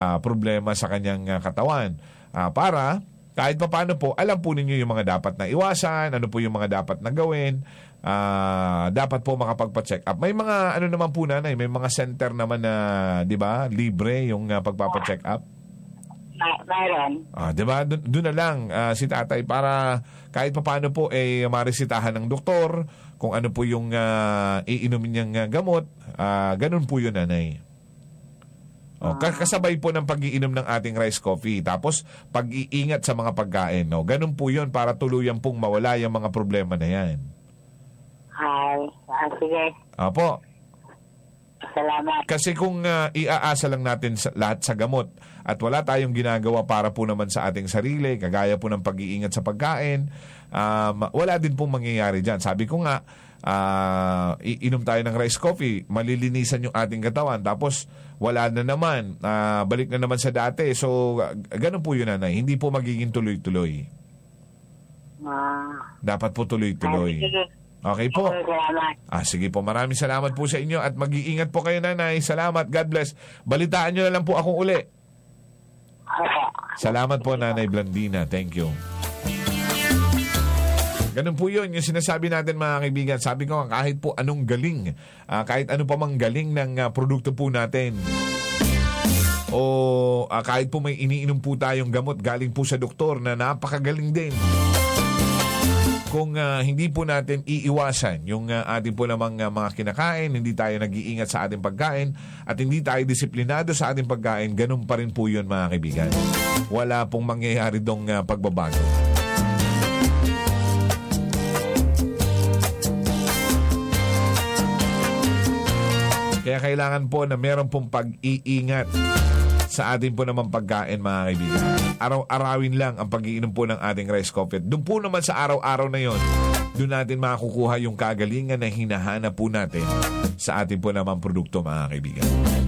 problema sa kanyang katawan. Para kahit papaano po, alam po ninyo yung mga dapat na iwasan, ano po yung mga dapat na gawin, dapat po makapagpa-check up. May mga ano naman po nanay, may mga center naman na, di ba, libre yung pagpapa-check up. Mayroon. 'Di ba? Doon na lang si tatay para kahit papaano po maresitahan ng doktor kung ano po yung iinumin niyang gamot. Ganun po yun, nanay. Kasabay po ng pag-iinom ng ating rice coffee. Tapos pag-iingat sa mga pagkain. No? Ganun po yun para tuluyan pong mawala yung mga problema na yan. Sige. Opo. Salamat. Kasi kung iaasa lang natin lahat sa gamot at wala tayong ginagawa para po naman sa ating sarili, kagaya po ng pag-iingat sa pagkain, wala din pong mangyayari dyan. Sabi ko nga, iinom tayo ng rice coffee, malilinisan yung ating katawan, tapos wala na naman, balik na naman sa dati. So, ganun po yun, nanay. Hindi po magiging tuloy-tuloy. Dapat po tuloy-tuloy. Okay po. Sige po. Maraming salamat po sa inyo at mag-iingat po kayo, nanay. Salamat. God bless. Balitaan nyo na lang po akong uli. Salamat po, Nanay Blandina. Thank you. Ganun po yun, yung sinasabi natin, mga kaibigan. Sabi ko, kahit po anong galing, kahit ano pa mang galing ng produkto po natin, o kahit po may iniinom po tayong gamot galing po sa doktor na napakagaling din, kung hindi po natin iiwasan yung ating po namang mga kinakain, hindi tayo nag-iingat sa ating pagkain, at hindi tayo disiplinado sa ating pagkain, ganun pa rin po yun, mga kaibigan. Wala pong mangyayari dong pagbabago. Kaya kailangan po na meron pong pag-iingat sa ating po naman pagkain, mga kaibigan. Araw-arawin lang ang pag-iinom po ng ating rice coffee. Doon po naman sa araw-araw na yon, doon natin makukuha yung kagalingan na hinahanap po natin sa ating po naman produkto, mga kaibigan.